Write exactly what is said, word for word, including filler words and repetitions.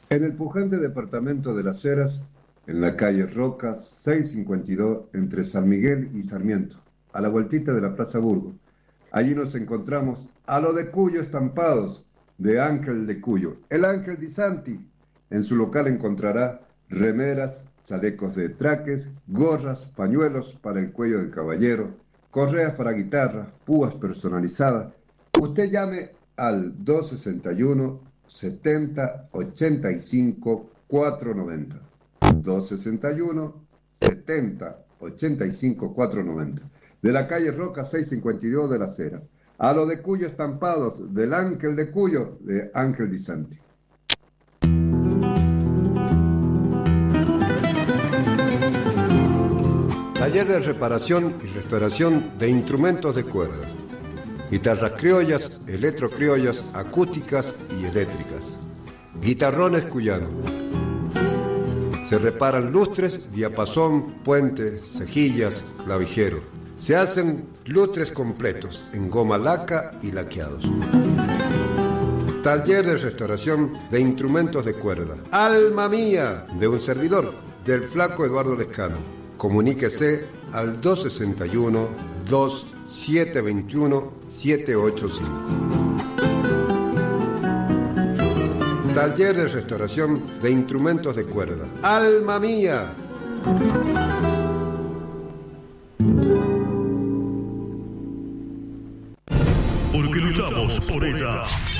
En el pujante departamento de Las Heras, en la calle Roca seiscientos cincuenta y dos, entre San Miguel y Sarmiento, a la vueltita de la Plaza Burgo. Allí nos encontramos a lo de Cuyo estampados, de Ángel de Cuyo, el Ángel Di Santi. En su local encontrará remeras, chalecos de traques, gorras, pañuelos para el cuello del caballero, correas para guitarra, púas personalizadas. Usted llame al dos sesenta y uno, setenta, ochenta y cinco, cuatrocientos noventa. dos sesenta y uno, setenta, ochenta y cinco, cuatrocientos noventa. De la calle Roca seiscientos cincuenta y dos de la Cera. A lo de Cuyo estampados, del Ángel de Cuyo, de Ángel Di Santi. Taller de reparación y restauración de instrumentos de cuerda. Guitarras criollas, electrocriollas, acústicas y eléctricas. Guitarrones cuyanos. Se reparan lustres, diapasón, puentes, cejillas, clavijero. Se hacen lustres completos en goma laca y laqueados. Taller de restauración de instrumentos de cuerda. Alma mía, de un servidor, del flaco Eduardo Lescano. Comuníquese al dos sesenta y uno, dos siete veintiuno, siete ochenta y cinco. Taller de restauración de instrumentos de cuerda. ¡Alma mía! Porque luchamos por ella.